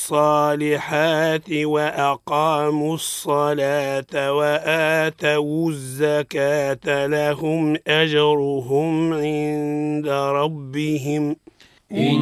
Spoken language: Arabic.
الصالحات وأقاموا الصلاة وآتوا الزكاة لهم أجرهم عند ربهم